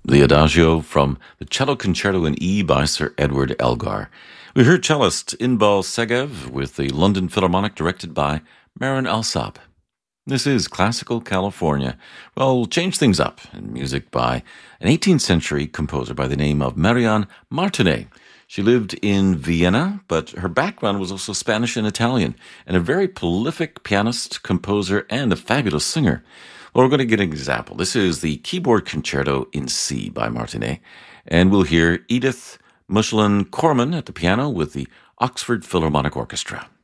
The Adagio from the Cello Concerto in E by Sir Edward Elgar. We heard cellist Inbal Segev with the London Philharmonic directed by Marin Alsop. This is Classical California. Well, we'll change things up in music by an 18th century composer by the name of Marianne Martinet. She lived in Vienna, but her background was also Spanish and Italian, and a very prolific pianist, composer, and a fabulous singer. Well, we're going to get an example. This is the Keyboard Concerto in C by Martinet, and we'll hear Edith Mushelen-Corman at the piano with the Oxford Philharmonic Orchestra.